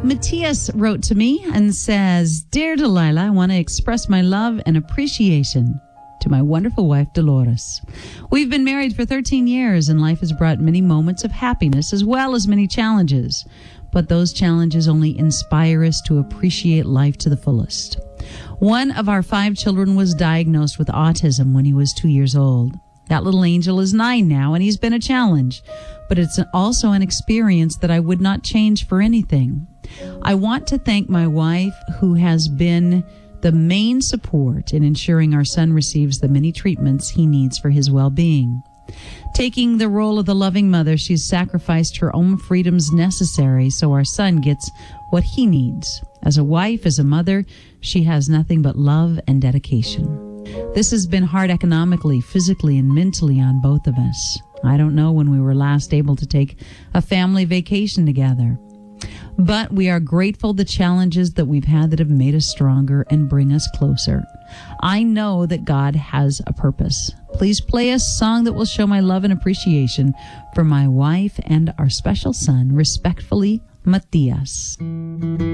Matthias wrote to me and says, Dear Delilah, I want to express my love and appreciation to my wonderful wife, Dolores. We've been married for 13 years, and life has brought many moments of happiness as well as many challenges. But those challenges only inspire us to appreciate life to the fullest. One of our 5 children was diagnosed with autism when he was 2 years old. That little angel is 9 now, and he's been a challenge. But it's also an experience that I would not change for anything. I want to thank my wife, who has been the main support in ensuring our son receives the many treatments he needs for his well-being. Taking the role of the loving mother, she's sacrificed her own freedoms necessary so our son gets what he needs. As a wife, as a mother, she has nothing but love and dedication. This has been hard economically, physically, and mentally on both of us. I don't know when we were last able to take a family vacation together. But we are grateful the challenges that we've had that have made us stronger and bring us closer. I know that God has a purpose. Please play a song that will show my love and appreciation for my wife and our special son, respectfully, Matthias.